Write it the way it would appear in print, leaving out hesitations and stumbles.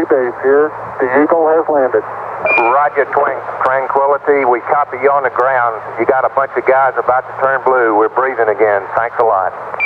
base here. The Eagle has landed. Roger, Tranquility. We copy you on the ground. You got a bunch of guys about to turn blue. We're breathing again. Thanks a lot.